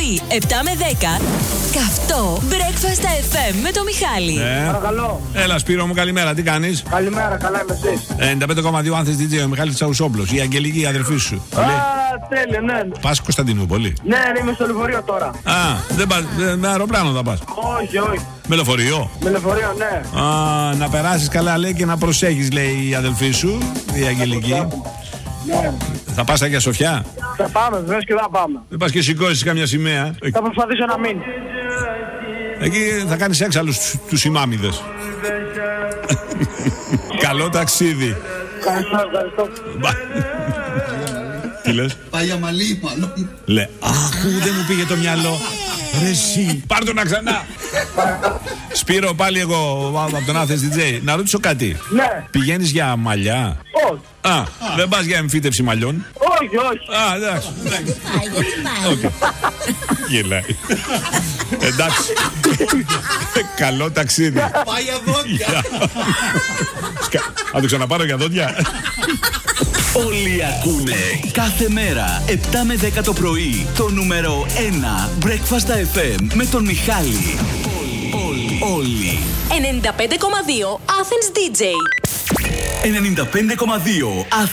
πρωί, 7 με 10, καυτό Breakfast FM με το Μιχάλη. Παρακαλώ. Έλα, Σπύρο μου, καλημέρα, τι κάνεις? Καλημέρα, καλά είμαι εσείς? 95,2 Άνθες DJ, ο Μιχάλης Τσαουσόπουλος, η Αγγελική, η αδερφή σου. Τέλεια, ναι. Πας Κωνσταντινούπολη? Ναι, είμαι στο λεωφορείο τώρα. Δεν πας, με αεροπλάνο θα πας? Όχι. Με λεωφορείο? Με λεωφορείο, ναι. Να περάσεις καλά, λέει, και να προσέχεις, λέει η αδελφή σου, η Αγγελική. Ναι. Θα πας Αγία Σοφιά? Θα πάμε, βεβαίως και θα πάμε. Δεν πας και σηκώσεις καμιά σημαία? Θα προσπαθήσω να μείνω. Εκεί θα κάνεις έξαλλους τους ημάμιδες. Καλό ταξίδι. Ευχαριστώ. Τι λες? Πάει για μαλλί, μάλλον. Λέ, αχού, δεν μου πήγε το μυαλό. Ρε εσύ, πάρ' το να ξανά. Σπύρο, πάλι εγώ από τον Athens DJ. Να ρωτήσω κάτι. Ναι. Πηγαίνεις για μαλλιά? Όχι. Δεν πας για εμφύτευση μαλλιών? Όχι. Εντάξει. Γιατί πάει. Γελάει. Εντάξει. Καλό ταξίδι. Πάει για δόντια. Θα το ξαναπάρω για δόντια. Όλοι ακούνε κάθε μέρα 7 με 10 το πρωί το νούμερο 1 Breakfast FM με τον Μιχάλη. Όλοι. 95,2 Athens DJ. 95,2